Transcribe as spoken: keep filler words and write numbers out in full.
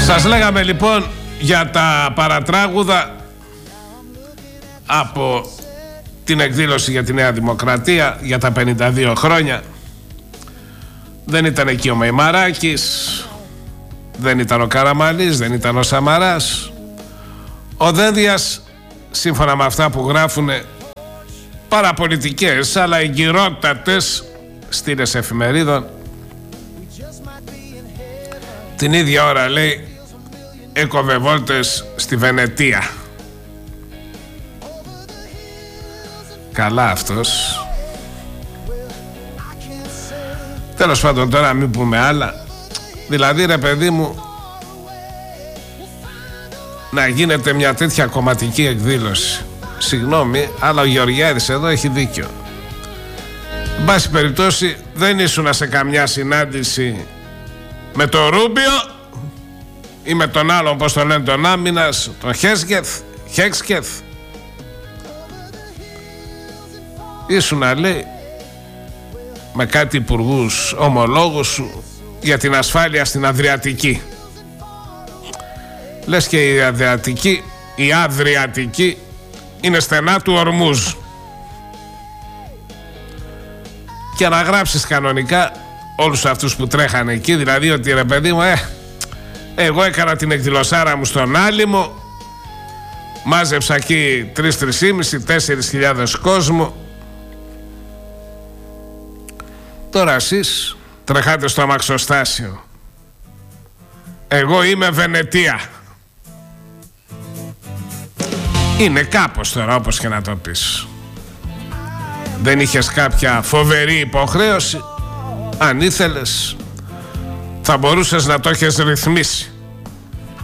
Σας λέγαμε λοιπόν για τα παρατράγουδα από την εκδήλωση για τη Νέα Δημοκρατία για τα πενήντα δύο χρόνια. Δεν ήταν εκεί ο Μεϊμαράκης, δεν ήταν ο Καραμανλής, δεν ήταν ο Σαμαράς. Ο Δένδιας, σύμφωνα με αυτά που γράφουν παραπολιτικές αλλά εγκυρότατες στήλες εφημερίδων, την ίδια ώρα λέει έκοβε βόλτες στη Βενετία. Καλά αυτός. Τέλος πάντων, τώρα μην πούμε άλλα. Δηλαδή ρε παιδί μου, να γίνεται μια τέτοια κομματική εκδήλωση, συγγνώμη, αλλά ο Γεωργιάδης εδώ έχει δίκιο. Εν πάση περιπτώσει, δεν ήσουνα σε καμιά συνάντηση με τον Ρούμπιο ή με τον άλλον, πώς τον λένε, τον Άμυνας, τον Χέσκεθ, Χέξκεθ. Ήσουνα, λέει, με κάτι υπουργούς ομολόγους σου για την ασφάλεια στην Αδριατική. Λες και η Αδριατική, η Αδριατική είναι στενά του Ορμούζ. Και να γράψεις κανονικά όλους αυτούς που τρέχανε εκεί, δηλαδή ότι ρε παιδί μου, ε, εγώ έκανα την εκδηλωσάρα μου στον Άλυμο, μάζεψα εκεί τρεις, τρεις και μισή, τέσσερις χιλιάδες κόσμο. Τώρα εσείς τρεχάτε στο αμαξοστάσιο. Εγώ είμαι Βενετία. Είναι κάπως τώρα, όπως και να το πεις. Δεν είχες κάποια φοβερή υποχρέωση? Αν ήθελες, θα μπορούσες να το έχεις ρυθμίσει.